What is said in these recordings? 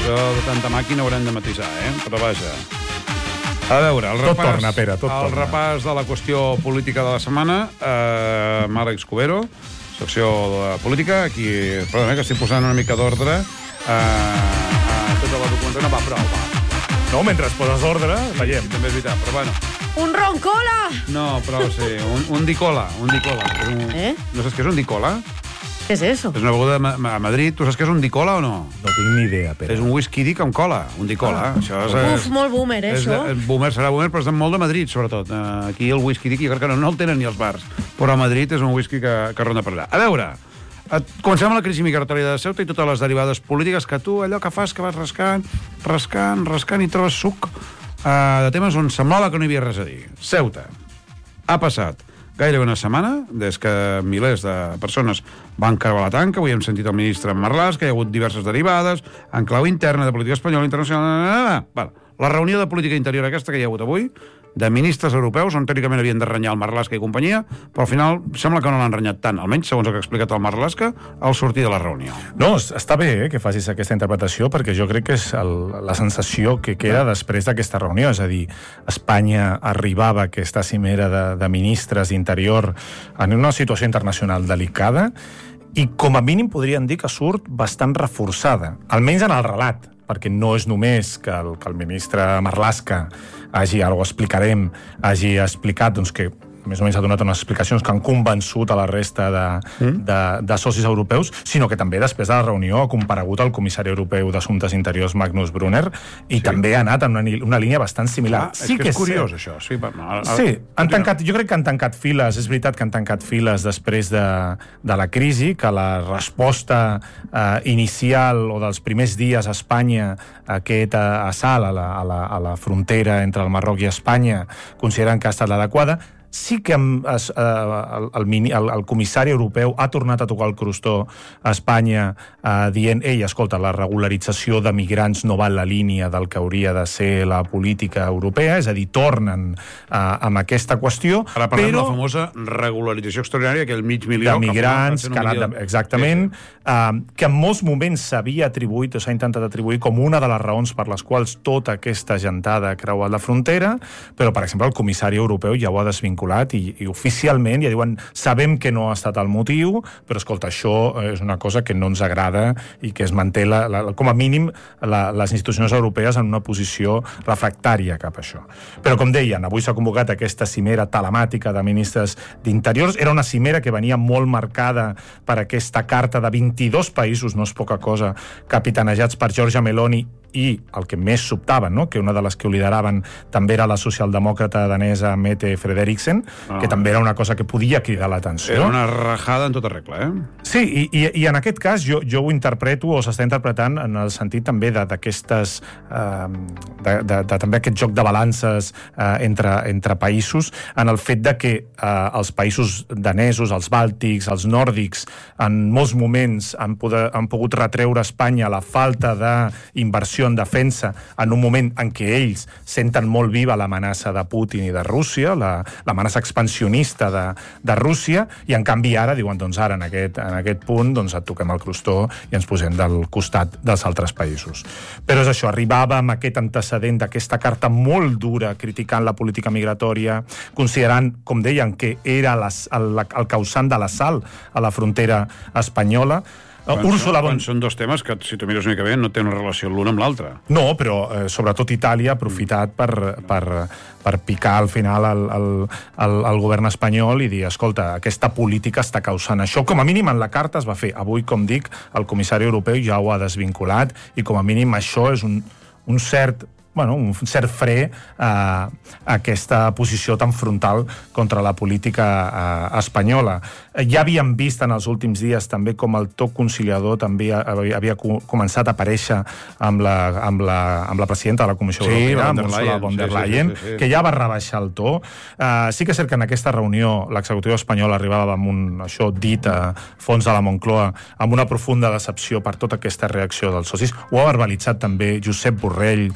Això de tanta màquina haurem de matisar, però vaja. A veure, tot torna, Pere, tot torna. El repàs de la qüestió política de la setmana, amb Àlex Cubero, secció de política, aquí, perdona, que estic posant una mica d'ordre a tota la documentació. No, va, prou, va. No, mentre poses ordre, veiem. Sí, també és veritat, però bueno. Un roncola! No, però sí, un dicola. No saps què és un dicola? Què és eso? És una beguda a Madrid. Tu saps què és un dicola o no? No tinc ni idea, Pere. És un whisky dic amb cola, un dicola. Uf, molt boomer, això. Boomer serà boomer, però és molt de Madrid, sobretot. Aquí el whisky dic, jo crec que no el tenen ni els bars, però a Madrid és un whisky que ronda per allà. A veure, comencem amb la crisi migratòria de Ceuta i totes les derivades polítiques que tu, allò que fas, que vas rascant i trobes suc de temes on semblava que no hi havia res a dir. Ceuta. Ha passat gairebé una setmana des que milers de persones van creuar la tanca. Avui hem sentit el ministre Marlaska, que hi ha hagut diverses derivades en clau interna de política espanyola, internacional... La reunió de política interior aquesta que hi ha hagut avui, de ministres europeus, on teòricament havien de renyar el Marlaska i companyia, però al final sembla que no l'han renyat tant, almenys segons el que ha explicat el Marlaska al sortir de la reunió. No, està bé que facis aquesta interpretació, perquè jo crec que és la sensació que queda després d'aquesta reunió, és a dir, Espanya arribava a aquesta cimera de ministres d'interior en una situació internacional delicada i com a mínim podríem dir que surt bastant reforçada, almenys en el relat, perquè no és només que el ministre Marlaska ara ho explicarem, hagi explicat doncs, que més o menys ha donat unes explicacions que han convençut a la resta de socis europeus, sinó que també després de la reunió ha comparegut el comissari europeu d'Assumptes Interiors Magnus Brunner i també ha anat en una línia bastant similar. És que és curiós, això. Sí, jo crec que han tancat files, és veritat que han tancat files després de la crisi, que la resposta inicial o dels primers dies a Espanya, aquest assalt a la frontera entre el Marroc i Espanya, consideren que ha estat l'adequada. Sí que el comissari europeu ha tornat a tocar el crostó a Espanya dient, escolta, la regularització de migrants no va en la línia del que hauria de ser la política europea, és a dir, tornen amb aquesta qüestió. Ara parlem de la famosa regularització extraordinària, aquell mig milió... De migrants, exactament, que en molts moments s'havia atribuït o s'ha intentat atribuir com una de les raons per les quals tota aquesta gentada ha creuat la frontera, però, per exemple, el comissari europeu ja ho ha desvinculat i oficialment ja diuen, sabem que no ha estat el motiu, però escolta, això és una cosa que no ens agrada i que es manté com a mínim les institucions europees en una posició refractària cap a això. Però com deien, avui s'ha convocat aquesta cimera telemàtica de ministres d'interiors. Era una cimera que venia molt marcada per aquesta carta de 22 països, no és poca cosa, capitanejats per Giorgia Meloni, i el que més sobtava, que una de les que ho lideraven també era la socialdemòcrata danesa Mette Frederiksen, que també era una cosa que podia cridar l'atenció. Era una rajada en tota regla, Sí, i en aquest cas jo ho interpreto, o s'està interpretant en el sentit també d'aquestes també aquest joc de balances entre països, en el fet de que els països danesos, els bàltics, els nòrdics, en molts moments han pogut retreure a Espanya la falta d'inversió en defensa en un moment en què ells senten molt viva l'amenaça de Putin i de Rússia, l'amenaça expansionista de Rússia, i en canvi ara diuen, doncs ara en aquest punt doncs et toquem el crostó i ens posem del costat dels altres països. Però és això, arribava amb aquest antecedent d'aquesta carta molt dura criticant la política migratòria, considerant, com deien, que era el causant de l'assalt a la frontera espanyola. Són dos temes que, si tu mires una mica bé, no tenen relació l'un amb l'altre. No, però sobretot Itàlia ha aprofitat per picar al final el govern espanyol i dir, escolta, aquesta política està causant això. Com a mínim en la carta es va fer. Avui, com dic, el comissari europeu ja ho ha desvinculat i com a mínim això és un cert fre a aquesta posició tan frontal contra la política espanyola. Ja havíem vist en els últims dies també com el to conciliador també havia començat a aparèixer amb la presidenta de la Comissió Europea, Ursula von der Leyen, que ja va rebaixar el to. Sí que és cert que en aquesta reunió l'executiu espanyol arribava amb això dit a fons de la Moncloa, amb una profunda decepció per tota aquesta reacció dels socis. Ho ha verbalitzat també Josep Borrell,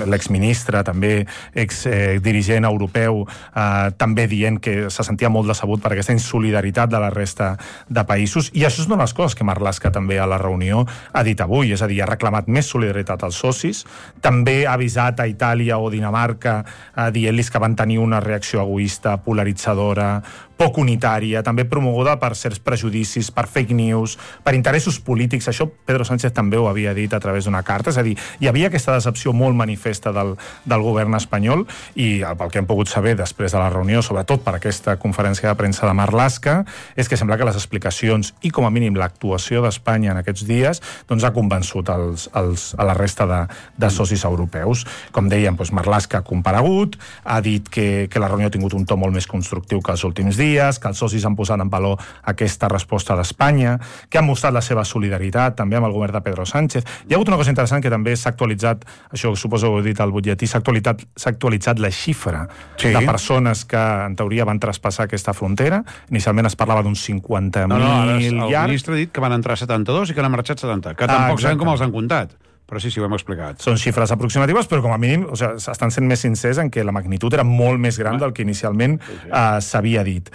l'exministre, també exdirigent europeu, també dient que se sentia molt decebut per aquesta insolidaritat de la resta de països, i això és una de les coses que Marlaska també a la reunió ha dit avui, és a dir, ha reclamat més solidaritat als socis, també ha avisat a Itàlia o Dinamarca dient-los que van tenir una reacció egoista, polaritzadora, poc unitària, també promoguda per certs prejudicis, per fake news, per interessos polítics. Això Pedro Sánchez també ho havia dit a través d'una carta, és a dir, hi havia aquesta decepció molt manifesta del govern espanyol, i pel que hem pogut saber després de la reunió, sobretot per aquesta conferència de premsa de Marlaska, és que sembla que les explicacions i com a mínim l'actuació d'Espanya en aquests dies doncs ha convençut a la resta de socis europeus. Com dèiem, Marlaska ha comparegut, ha dit que la reunió ha tingut un to molt més constructiu que els últims dies, que els socis han posat en valor aquesta resposta d'Espanya, que han mostrat la seva solidaritat també amb el govern de Pedro Sánchez. Hi ha hagut una cosa interessant que també s'ha actualitzat, això suposo que ho he dit al butlletí, s'ha actualitzat la xifra de persones que en teoria van traspassar aquesta frontera. Inicialment es parlava d'uns 50.000 el ministre ha dit que van entrar 72 i que n'han marxat 70, que tampoc sabem com els han comptat. Però sí, ho hem explicat. Són xifres aproximatives, però com a mínim estan sent més sincers en que la magnitud era molt més gran del que inicialment s'havia dit.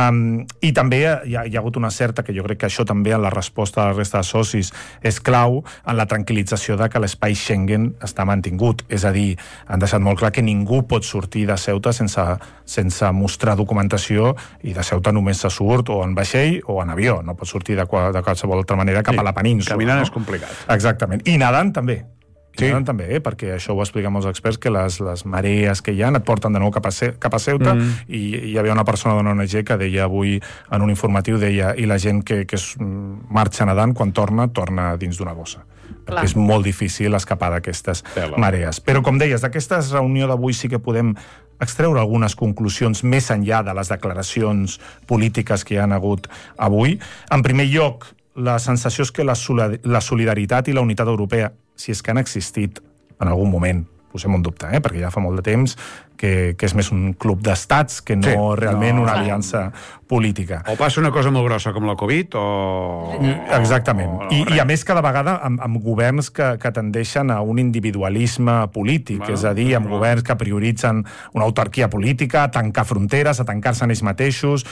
I també hi ha hagut una certa, que jo crec que això també en la resposta de la resta de socis és clau, en la tranquil·lització de que l'espai Schengen està mantingut. És a dir, han deixat molt clar que ningú pot sortir de Ceuta sense mostrar documentació, i de Ceuta només se surt o en vaixell o en avió. No pot sortir de qualsevol altra manera cap a la península. Caminant és complicat. Exactament. I nedant també. També, perquè això ho expliquen molts experts, que les marees que hi ha et porten de nou cap a Ceuta, i hi havia una persona d'una ONG que deia avui en un informatiu, i la gent que marxa nedant, quan torna dins d'una bossa. Perquè és molt difícil escapar d'aquestes marees. Però, com deies, d'aquesta reunió d'avui sí que podem extreure algunes conclusions més enllà de les declaracions polítiques que hi han hagut avui. En primer lloc, la sensació és que la solidaritat i la unitat europea, si és que han existit en algun moment, posem un dubte, perquè ja fa molt de temps que és més un club d'estats que no realment una aliança política. O passa una cosa molt grossa com la Covid, o... Exactament. I a més, cada vegada amb governs que tendeixen a un individualisme polític, és a dir, amb governs que prioritzen una autarquia política, a tancar fronteres, a tancar-se en ells mateixos,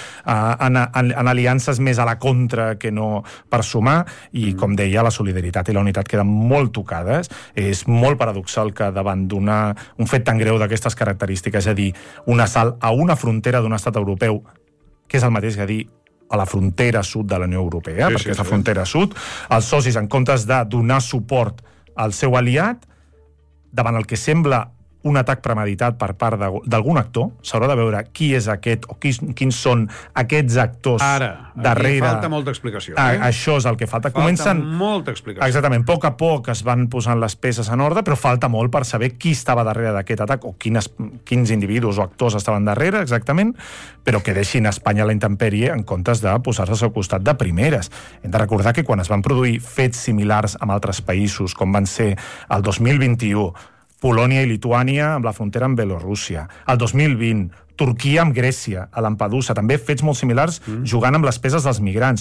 en aliances més a la contra que no per sumar, i, com deia, la solidaritat i la unitat queden molt tocades. És molt paradoxal que davant un fet tan greu d'aquestes característiques, és a dir, un assalt a una frontera d'un estat europeu, que és el mateix que dir a la frontera sud de la Unió Europea, perquè és la frontera sud, els socis, en comptes de donar suport al seu aliat, davant el que sembla un atac premeditat per part d'algun actor, s'haurà de veure qui és aquest o quins són aquests actors darrere. Ara, falta molta explicació. Això és el que falta. Falta molta explicació. Exactament, a poc es van posant les peces en ordre, però falta molt per saber qui estava darrere d'aquest atac, o quins individus o actors estaven darrere, exactament, però que deixin Espanya a la intempèrie en comptes de posar-se al seu costat de primeres. Hem de recordar que quan es van produir fets similars amb altres països, com van ser el 2021, Polònia i Lituània amb la frontera amb Bielorússia. El 2020, Turquia amb Grècia, a Lampedusa, també fets molt similars jugant amb les peces dels migrants.